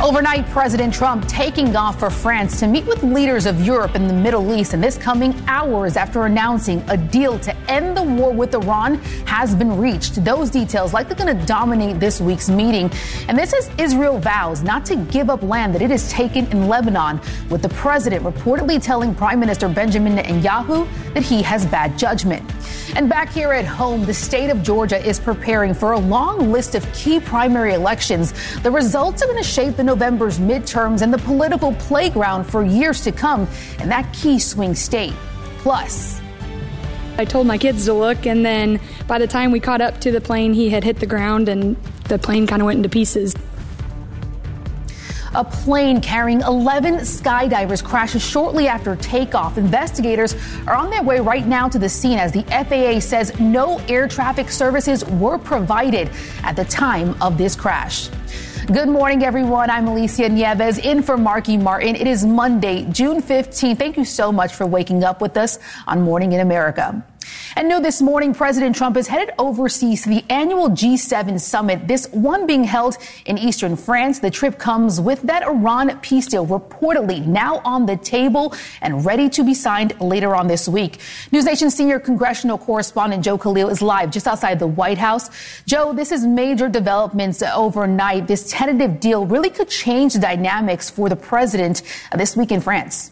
Overnight, President Trump taking off for France to meet with leaders of Europe and the Middle East. And this coming hours after announcing a deal to end the war with Iran has been reached. Those details likely going to dominate this week's meeting. And this as Israel vows not to give up land that it has taken in Lebanon, with the president reportedly telling Prime Minister Benjamin Netanyahu that he has bad judgment. And back here at home, the state of Georgia is preparing for a long list of key primary elections. The results are going to shape the November's midterms and the political playground for years to come in that key swing state. Plus, I told my kids to look, and then by the time we caught up to the plane, he had hit the ground and the plane kind of went into pieces. A plane carrying 11 skydivers crashes shortly after takeoff. Investigators are on their way right now to the scene as the FAA says no air traffic services were provided at the time of this crash. Good morning, everyone. I'm Alicia Nieves in for Marky Martin. It is Monday, June 15th. Thank you so much for waking up with us on Morning in America. And no, this morning, President Trump is headed overseas to the annual G7 summit, this one being held in eastern France. The trip comes with that Iran peace deal reportedly now on the table and ready to be signed later on this week. NewsNation senior congressional correspondent Joe Khalil is live just outside the White House. Joe, this is major developments overnight. This tentative deal really could change the dynamics for the president this week in France.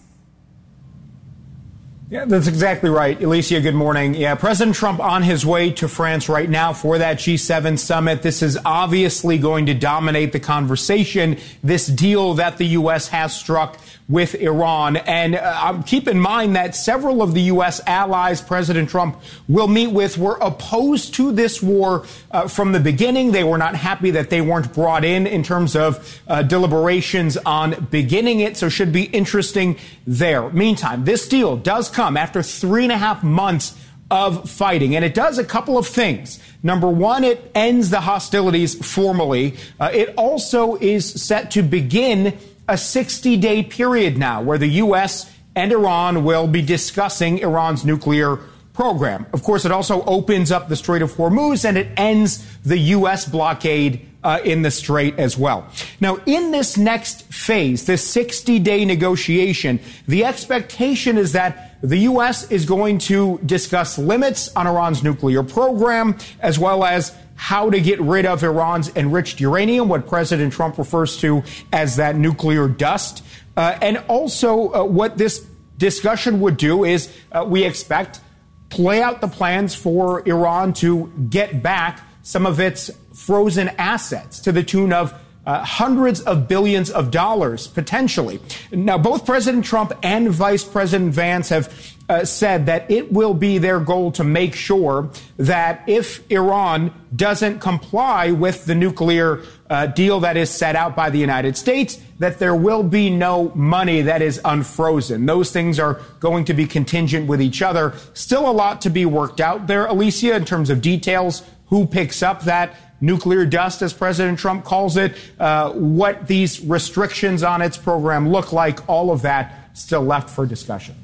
Yeah, that's exactly right. Alicia, good morning. Yeah, President Trump on his way to France right now for that G7 summit. This is obviously going to dominate the conversation, this deal that the U.S. has struck with Iran. And keep in mind that several of the U.S. allies President Trump will meet with were opposed to this war from the beginning. They were not happy that they weren't brought in terms of deliberations on beginning it. So should be interesting there. Meantime, this deal does come after 3.5 months of fighting, and it does a couple of things. Number one, it ends the hostilities formally. It also is set to begin a 60-day period now where the U.S. and Iran will be discussing Iran's nuclear program. Of course, it also opens up the Strait of Hormuz, and it ends the U.S. blockade in the Strait as well. Now, in this next phase, this 60-day negotiation, the expectation is that the U.S. is going to discuss limits on Iran's nuclear program, as well as how to get rid of Iran's enriched uranium, what President Trump refers to as that nuclear dust. And also what this discussion would do is we expect play out the plans for Iran to get back some of its frozen assets to the tune of hundreds of billions of dollars, potentially. Now, both President Trump and Vice President Vance have said that it will be their goal to make sure that if Iran doesn't comply with the nuclear deal that is set out by the United States, that there will be no money that is unfrozen. Those things are going to be contingent with each other. Still a lot to be worked out there, Alicia, in terms of details, who picks up that nuclear dust, as President Trump calls it, what these restrictions on its program look like, all of that still left for discussion.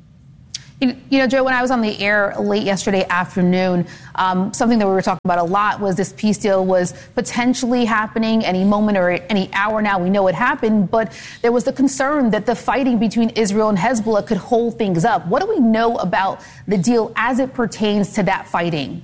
You know, Joe, when I was on the air late yesterday afternoon, something that we were talking about a lot was this peace deal was potentially happening any moment or any hour now. We know it happened, but there was the concern that the fighting between Israel and Hezbollah could hold things up. What do we know about the deal as it pertains to that fighting?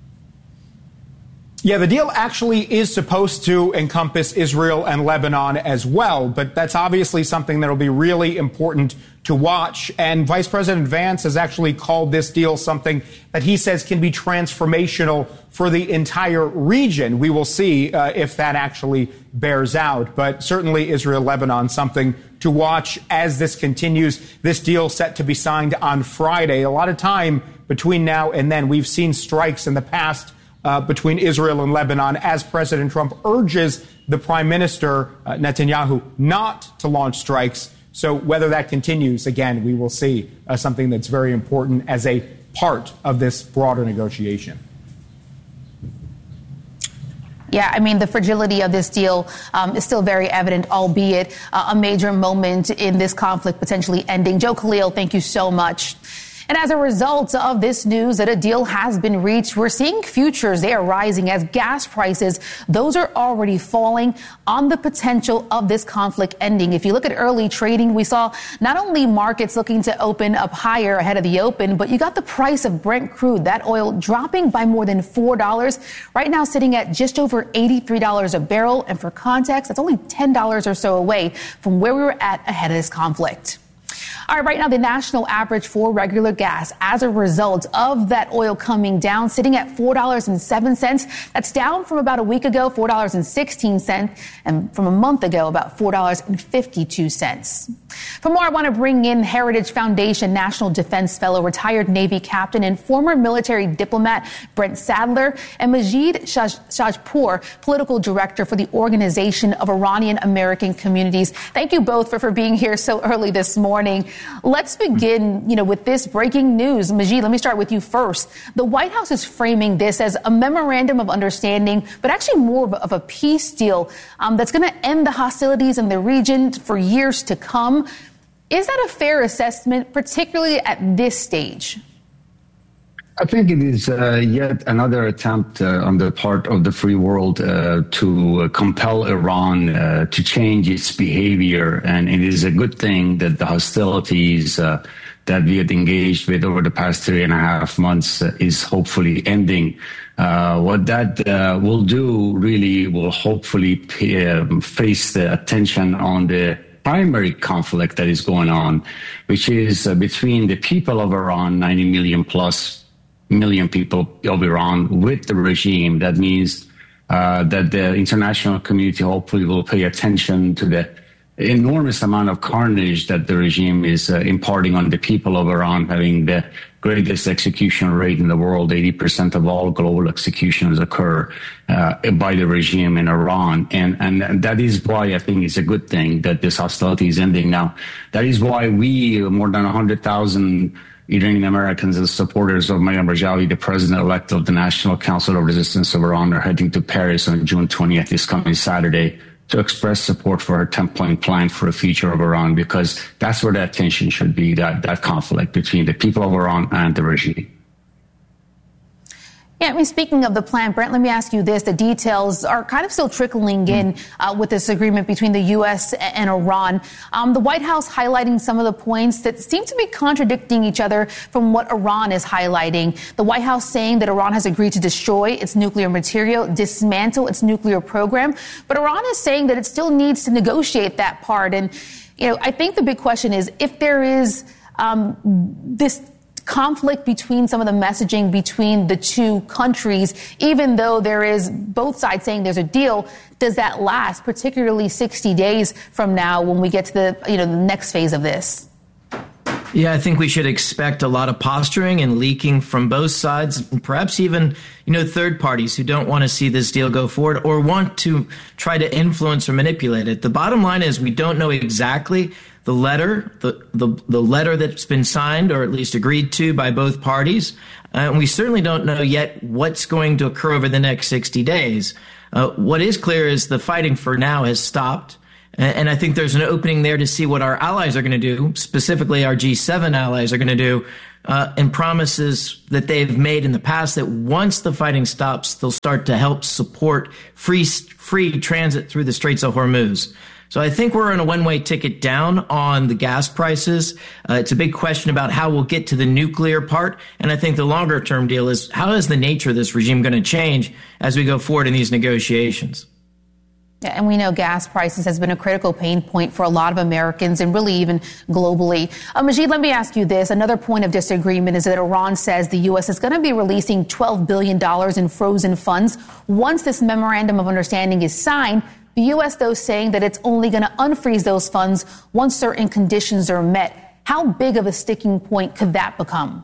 Yeah, the deal actually is supposed to encompass Israel and Lebanon as well, but that's obviously something that will be really important to watch. And Vice President Vance has actually called this deal something that he says can be transformational for the entire region. We will see if that actually bears out. But certainly Israel-Lebanon, something to watch as this continues. This deal set to be signed on Friday. A lot of time between now and then. We've seen strikes in the past between Israel and Lebanon as President Trump urges the Prime Minister, Netanyahu, not to launch strikes. So whether that continues, again, we will see something that's very important as a part of this broader negotiation. Yeah, I mean, the fragility of this deal is still very evident, albeit a major moment in this conflict potentially ending. Joe Khalil, thank you so much. And as a result of this news that a deal has been reached, we're seeing futures. They are rising as gas prices. Those are already falling on the potential of this conflict ending. If you look at early trading, we saw not only markets looking to open up higher ahead of the open, but you got the price of Brent crude, that oil dropping by more than $4. Right now sitting at just over $83 a barrel. And for context, that's only $10 or so away from where we were at ahead of this conflict. All right, right now, the national average for regular gas as a result of that oil coming down, sitting at $4.07. That's down from about a week ago, $4.16, and from a month ago, about $4.52. For more, I want to bring in Heritage Foundation National Defense Fellow, retired Navy captain and former military diplomat Brent Sadler, and Majid Shajpour, political director for the Organization of Iranian American Communities. Thank you both for being here so early this morning. Let's begin, with this breaking news. Majid, let me start with you first. The White House is framing this as a memorandum of understanding, but actually more of a peace deal that's going to end the hostilities in the region for years to come. Is that a fair assessment, particularly at this stage? I think it is yet another attempt on the part of the free world to compel Iran to change its behavior. And it is a good thing that the hostilities that we had engaged with over the past 3.5 months is hopefully ending. What that will do really will hopefully face the attention on the primary conflict that is going on, which is between the people of Iran, 90 million plus million people of Iran, with the regime. That means that the international community hopefully will pay attention to the enormous amount of carnage that the regime is imparting on the people of Iran, having the greatest execution rate in the world. 80% of all global executions occur by the regime in Iran. And that is why I think it's a good thing that this hostility is ending now. That is why we, more than 100,000 Iranian Americans and supporters of Maryam Rajavi, the president-elect of the National Council of Resistance of Iran, are heading to Paris on June 20th, this coming Saturday, to express support for her 10-point plan for the future of Iran, because that's where the attention should be, that conflict between the people of Iran and the regime. Yeah, speaking of the plan, Brent, let me ask you this. The details are kind of still trickling in with this agreement between the U.S. and Iran. The White House highlighting some of the points that seem to be contradicting each other from what Iran is highlighting. The White House saying that Iran has agreed to destroy its nuclear material, dismantle its nuclear program. But Iran is saying that it still needs to negotiate that part. And, I think the big question is if there is this conflict between some of the messaging between the two countries, even though there is both sides saying there's a deal, does that last, particularly 60 days from now when we get to the next phase of this? Yeah, I think we should expect a lot of posturing and leaking from both sides, and perhaps even, third parties who don't want to see this deal go forward or want to try to influence or manipulate it. The bottom line is we don't know exactly the letter, the letter that's been signed or at least agreed to by both parties. And we certainly don't know yet what's going to occur over the next 60 days. What is clear is the fighting for now has stopped. And I think there's an opening there to see what our allies are going to do, specifically our G7 allies are going to do, and promises that they've made in the past that once the fighting stops, they'll start to help support free transit through the Straits of Hormuz. So I think we're on a one-way ticket down on the gas prices. It's a big question about how we'll get to the nuclear part. And I think the longer-term deal is how is the nature of this regime going to change as we go forward in these negotiations? Yeah, and we know gas prices has been a critical pain point for a lot of Americans and really even globally. Majid, let me ask you this. Another point of disagreement is that Iran says the U.S. is going to be releasing $12 billion in frozen funds once this memorandum of understanding is signed. The U.S., though, saying that it's only going to unfreeze those funds once certain conditions are met. How big of a sticking point could that become?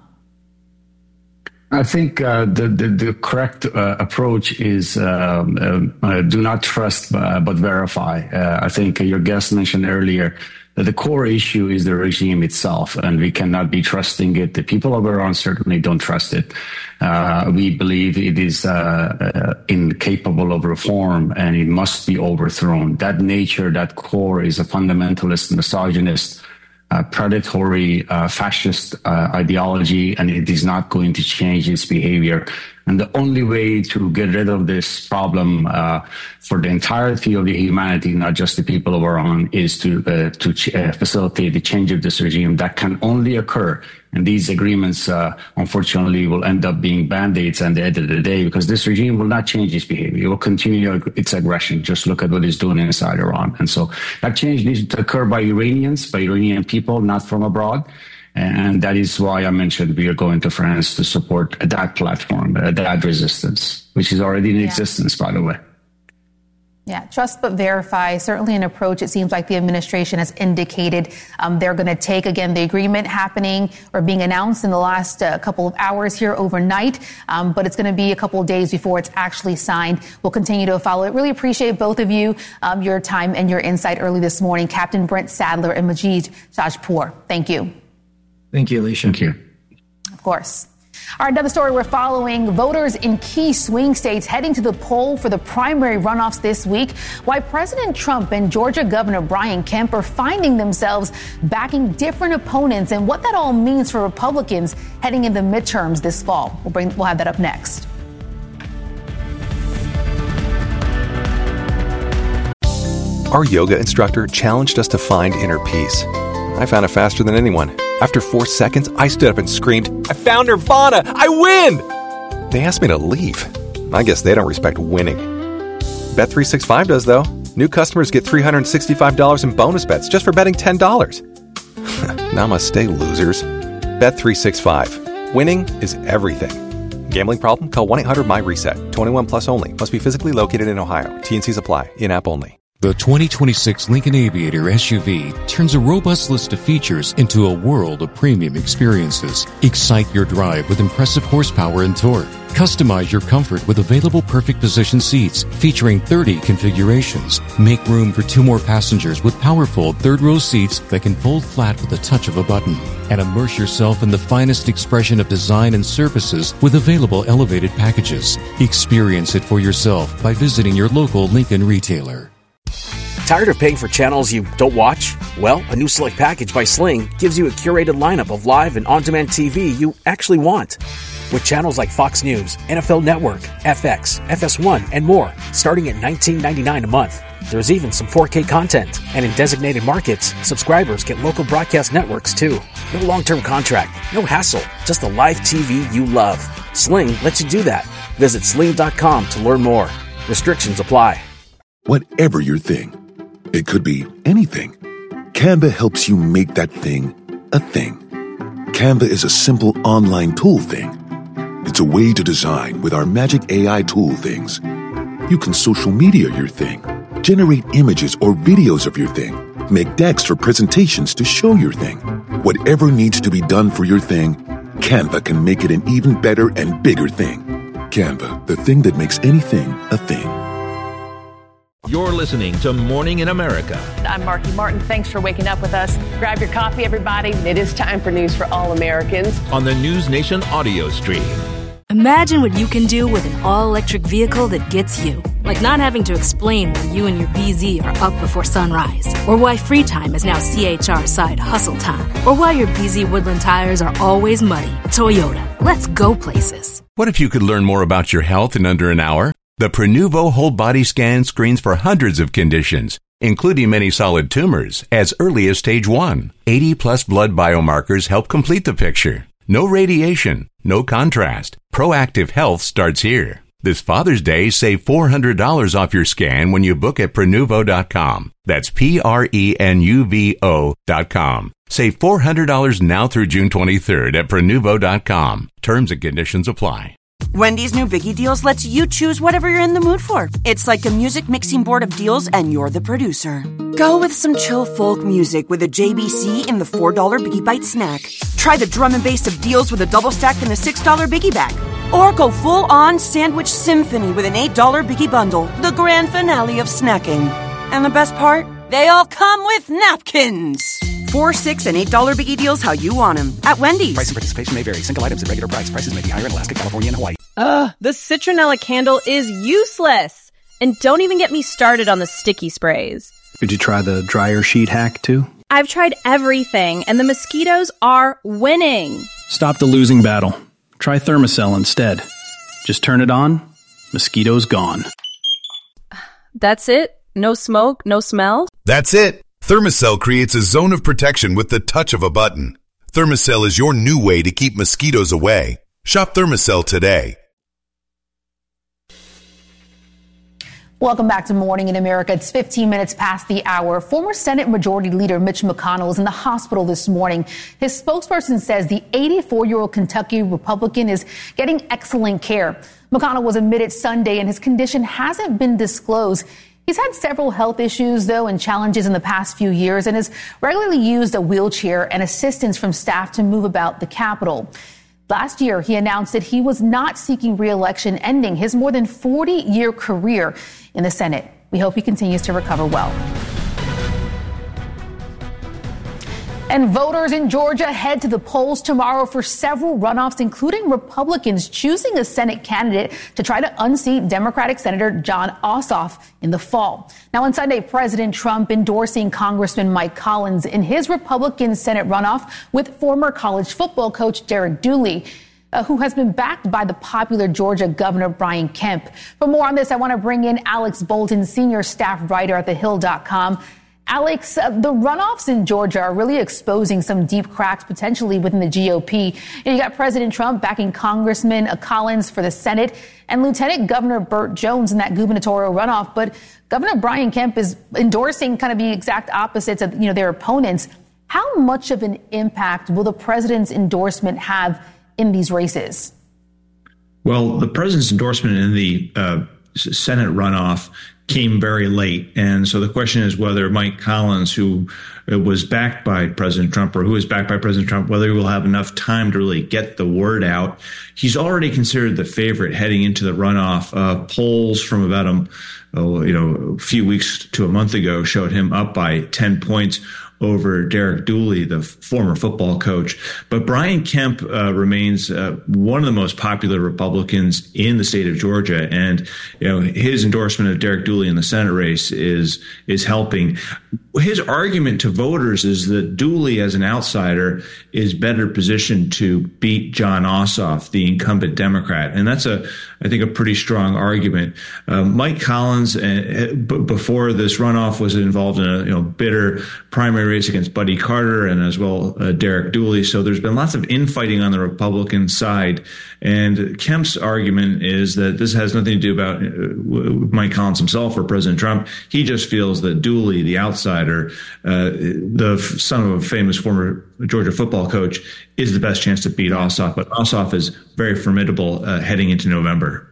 I think the correct approach is do not trust but verify. I think your guest mentioned earlier that the core issue is the regime itself, and we cannot be trusting it. The people of Iran certainly don't trust it. We believe it is incapable of reform, and it must be overthrown. That nature, that core, is a fundamentalist, misogynist predatory fascist ideology, and it is not going to change its behavior. And the only way to get rid of this problem for the entirety of the humanity, not just the people of Iran, is to facilitate the change of this regime. That can only occur. And these agreements, unfortunately, will end up being band-aids at the end of the day, because this regime will not change its behavior. It will continue its aggression. Just look at what it's doing inside Iran. And so that change needs to occur by Iranians, by Iranian people, not from abroad. And that is why I mentioned we are going to France to support that platform, that resistance, which is already in existence, by the way. Yeah, trust but verify, certainly an approach it seems like the administration has indicated they're going to take. Again, the agreement happening or being announced in the last couple of hours here overnight, but it's going to be a couple of days before it's actually signed. We'll continue to follow it. Really appreciate both of you, your time and your insight early this morning. Captain Brent Sadler and Majid Shajpour. Thank you. Thank you, Alicia. Thank you. Of course. All right, another story we're following. Voters in key swing states heading to the poll for the primary runoffs this week. Why President Trump and Georgia Governor Brian Kemp are finding themselves backing different opponents and what that all means for Republicans heading into midterms this fall. We'll have that up next. Our yoga instructor challenged us to find inner peace. I found it faster than anyone. After 4 seconds, I stood up and screamed, "I found Nirvana! I win!" They asked me to leave. I guess they don't respect winning. Bet365 does, though. New customers get $365 in bonus bets just for betting $10. Namaste, losers. Bet365. Winning is everything. Gambling problem? Call 1-800-MY-RESET. 21 plus only. Must be physically located in Ohio. T&Cs apply. In-app only. The 2026 Lincoln Aviator SUV turns a robust list of features into a world of premium experiences. Excite your drive with impressive horsepower and torque. Customize your comfort with available perfect position seats featuring 30 configurations. Make room for 2 more passengers with powerful third-row seats that can fold flat with the touch of a button. And immerse yourself in the finest expression of design and surfaces with available elevated packages. Experience it for yourself by visiting your local Lincoln retailer. Tired of paying for channels you don't watch? Well, a new select package by Sling gives you a curated lineup of live and on-demand TV you actually want. With channels like Fox News, NFL Network, FX, FS1, and more, starting at $19.99 a month. There's even some 4K content. And in designated markets, subscribers get local broadcast networks too. No long-term contract, no hassle, just the live TV you love. Sling lets you do that. Visit sling.com to learn more. Restrictions apply. Whatever your thing, it could be anything. Canva helps you make that thing a thing. Canva is a simple online tool thing. It's a way to design with our magic AI tool things. You can social media your thing, generate images or videos of your thing, make decks or presentations to show your thing. Whatever needs to be done for your thing, Canva can make it an even better and bigger thing. Canva, the thing that makes anything a thing. You're listening to Morning in America. I'm Marky Martin. Thanks for waking up with us. Grab your coffee, everybody. It is time for News for All Americans on the News Nation audio stream. Imagine what you can do with an all-electric vehicle that gets you. Like not having to explain why you and your BZ are up before sunrise. Or why free time is now CHR side hustle time. Or why your BZ Woodland tires are always muddy. Toyota. Let's go places. What if you could learn more about your health in under an hour? The Prenuvo whole body scan screens for hundreds of conditions, including many solid tumors, as early as stage 1. 80-plus blood biomarkers help complete the picture. No radiation, no contrast. Proactive health starts here. This Father's Day, save $400 off your scan when you book at Prenuvo.com. That's Prenuvo.com. Save $400 now through June 23rd at Prenuvo.com. Terms and conditions apply. Wendy's new Biggie Deals lets you choose whatever you're in the mood for. It's like a music mixing board of deals and you're the producer. Go with some chill folk music with a JBC in the $4 Biggie Bite snack. Try the drum and bass of deals with a double stack in the $6 Biggie Bag. Or go full-on sandwich symphony with an $8 Biggie Bundle, the grand finale of snacking. And the best part? They all come with napkins. $4, $6, and $8 Biggie Deals how you want them at Wendy's. Price and participation may vary. Single items at regular price. Prices may be higher in Alaska, California, and Hawaii. The citronella candle is useless. And don't even get me started on the sticky sprays. Did you try the dryer sheet hack too? I've tried everything, and the mosquitoes are winning. Stop the losing battle. Try Thermacell instead. Just turn it on, mosquitoes gone. That's it? No smoke, no smell? That's it. Thermacell creates a zone of protection with the touch of a button. Thermacell is your new way to keep mosquitoes away. Shop Thermacell today. Welcome back to Morning in America. It's 15 minutes past the hour. Former Senate Majority Leader Mitch McConnell is in the hospital this morning. His spokesperson says the 84-year-old Kentucky Republican is getting excellent care. McConnell was admitted Sunday and his condition hasn't been disclosed. He's had several health issues, though, and challenges in the past few years and has regularly used a wheelchair and assistance from staff to move about the Capitol. Last year, he announced that he was not seeking re-election, ending his more than 40-year career in the Senate. We hope he continues to recover well. And voters in Georgia head to the polls tomorrow for several runoffs, including Republicans choosing a Senate candidate to try to unseat Democratic Senator Jon Ossoff in the fall. Now, on Sunday, President Trump endorsing Congressman Mike Collins in his Republican Senate runoff with former college football coach Derek Dooley, who has been backed by the popular Georgia Governor Brian Kemp. For more on this, I want to bring in Alex Bolton, senior staff writer at TheHill.com. Alex, the runoffs in Georgia are really exposing some deep cracks potentially within the GOP. You got President Trump backing Congressman Collins for the Senate and Lieutenant Governor Burt Jones in that gubernatorial runoff. But Governor Brian Kemp is endorsing kind of the exact opposites of, their opponents. How much of an impact will the president's endorsement have in these races? Well, the president's endorsement in the Senate runoff came very late. And so the question is whether Mike Collins, who was backed by President Trump or who is backed by President Trump, whether he will have enough time to really get the word out. He's already considered the favorite heading into the runoff. Polls from about a few weeks to a month ago showed him up by 10 points over Derek Dooley, the former football coach. But Brian Kemp remains one of the most popular Republicans in the state of Georgia. And, his endorsement of Derek Dooley in the Senate race is helping. His argument to voters is that Dooley, as an outsider, is better positioned to beat Jon Ossoff, the incumbent Democrat. And that's I think, a pretty strong argument. Mike Collins, before this runoff, was involved in a bitter primary race against Buddy Carter and as well Derek Dooley. So there's been lots of infighting on the Republican side. And Kemp's argument is that this has nothing to do about Mike Collins himself or President Trump. He just feels that Dooley, the outsider, the son of a famous former Georgia football coach, is the best chance to beat Ossoff. But Ossoff is very formidable heading into November.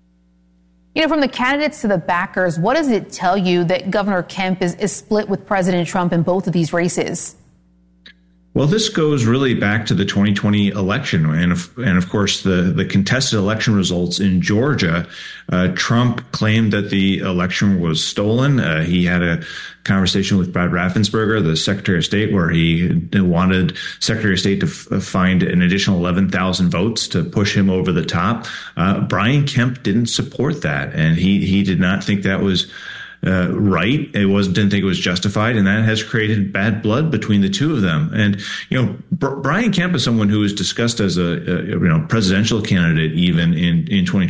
From the candidates to the backers, what does it tell you that Governor Kemp is split with President Trump in both of these races? Well, this goes really back to the 2020 election. And of course, the contested election results in Georgia. Trump claimed that the election was stolen. He had a conversation with Brad Raffensperger, the Secretary of State, where he wanted Secretary of State to find an additional 11,000 votes to push him over the top. Brian Kemp didn't support that, and he did not think that was right. Didn't think it was justified, and that has created bad blood between the two of them. And Brian Kemp is someone who is discussed as a presidential candidate even in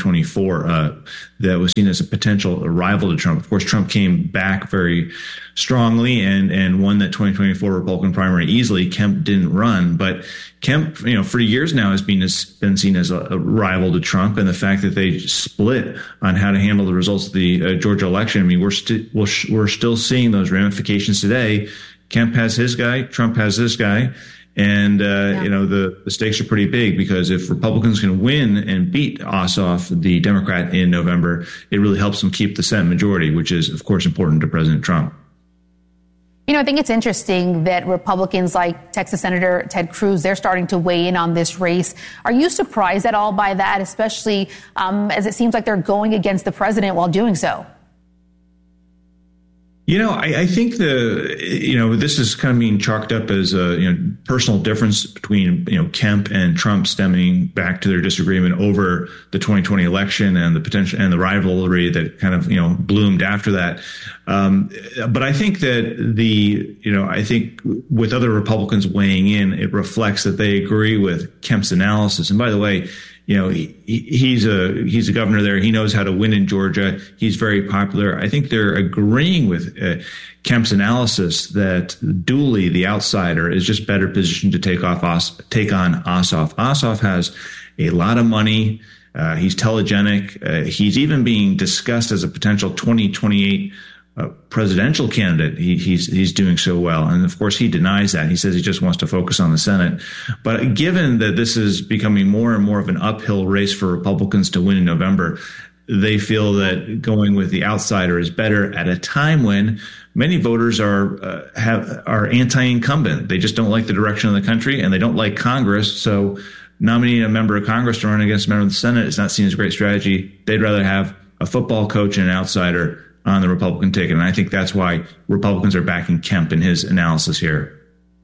2024. That was seen as a potential rival to Trump. Of course, Trump came back very strongly and won that 2024 Republican primary easily. Kemp didn't run, but Kemp, for years now has been seen as a rival to Trump, and the fact that they split on how to handle the results of the Georgia election. I mean, we're still seeing those ramifications today. Kemp has his guy, Trump has this guy. And, the stakes are pretty big, because if Republicans can win and beat Ossoff, the Democrat, in November, it really helps them keep the Senate majority, which is, of course, important to President Trump. I think it's interesting that Republicans like Texas Senator Ted Cruz, they're starting to weigh in on this race. Are you surprised at all by that, especially as it seems like they're going against the president while doing so? I think this is kind of being chalked up as a personal difference between Kemp and Trump, stemming back to their disagreement over the 2020 election and the potential and the rivalry that kind of bloomed after that. But I think that I think with other Republicans weighing in, it reflects that they agree with Kemp's analysis. And by the way, he's a governor there. He knows how to win in Georgia. He's very popular. I think they're agreeing with Kemp's analysis that Dooley, the outsider, is just better positioned to take on Ossoff. Ossoff has a lot of money. He's telegenic. He's even being discussed as a potential 2028 presidential candidate. He's doing so well. And of course, he denies that. He says he just wants to focus on the Senate. But given that this is becoming more and more of an uphill race for Republicans to win in November, they feel that going with the outsider is better at a time when many voters are anti-incumbent. They just don't like the direction of the country and they don't like Congress. So nominating a member of Congress to run against a member of the Senate is not seen as a great strategy. They'd rather have a football coach and an outsider on the Republican ticket. And I think that's why Republicans are backing Kemp in his analysis here.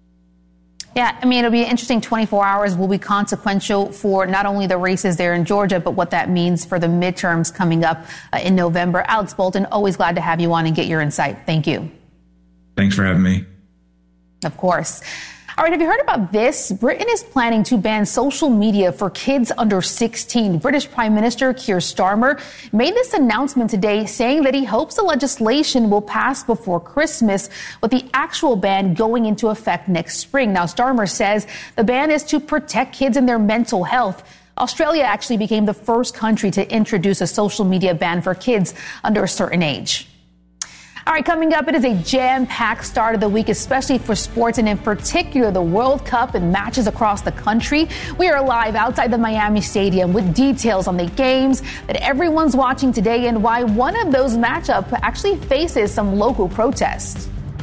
Yeah, I mean, it'll be an interesting 24 hours. Will be consequential for not only the races there in Georgia, but what that means for the midterms coming up in November. Alex Bolton, always glad to have you on and get your insight. Thank you. Thanks for having me. Of course. All right, have you heard about this? Britain is planning to ban social media for kids under 16. British Prime Minister Keir Starmer made this announcement today, saying that he hopes the legislation will pass before Christmas, with the actual ban going into effect next spring. Now, Starmer says the ban is to protect kids and their mental health. Australia actually became the first country to introduce a social media ban for kids under a certain age. All right, coming up, it is a jam-packed start of the week, especially for sports, and in particular the World Cup and matches across the country. We are live outside the Miami Stadium with details on the games that everyone's watching today and why one of those matchups actually faces some local protests.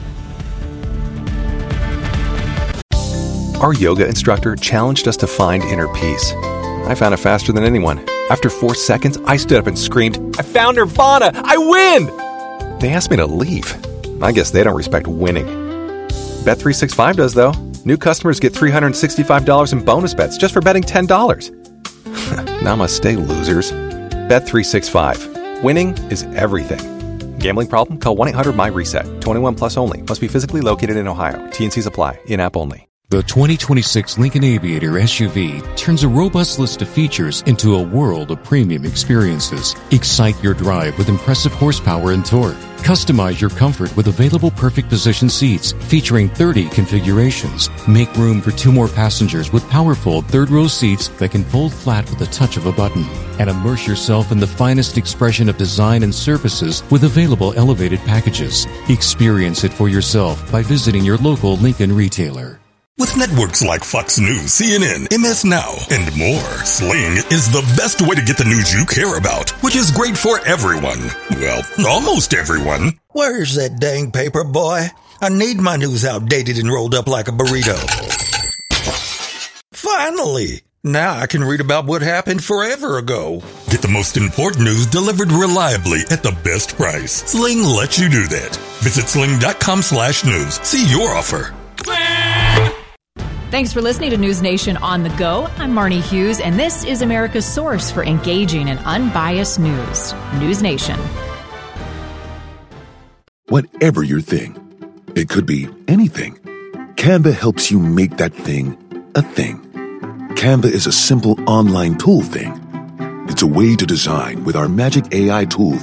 Our yoga instructor challenged us to find inner peace. I found it faster than anyone. After 4 seconds, I stood up and screamed, "I found Nirvana! I win!" They asked me to leave. I guess they don't respect winning. Bet365 does, though. New customers get $365 in bonus bets just for betting $10. Namaste, losers. Bet365. Winning is everything. Gambling problem? Call 1-800-MY-RESET. 21 plus only. Must be physically located in Ohio. T&Cs apply. In-app only. The 2026 Lincoln Aviator SUV turns a robust list of features into a world of premium experiences. Excite your drive with impressive horsepower and torque. Customize your comfort with available perfect position seats featuring 30 configurations. Make room for 2 more passengers with powerful third-row seats that can fold flat with the touch of a button. And immerse yourself in the finest expression of design and services with available elevated packages. Experience it for yourself by visiting your local Lincoln retailer. With networks like Fox News, CNN, MS Now, and more, Sling is the best way to get the news you care about, which is great for everyone. Well, almost everyone. Where's that dang paper, boy? I need my news outdated and rolled up like a burrito. Finally! Now I can read about what happened forever ago. Get the most important news delivered reliably at the best price. Sling lets you do that. Visit sling.com/news. See your offer. Thanks for listening to News Nation on the Go. I'm Marnie Hughes, and this is America's source for engaging and unbiased news. News Nation. Whatever your thing, it could be anything. Canva helps you make that thing a thing. Canva is a simple online tool thing. It's a way to design with our magic AI tool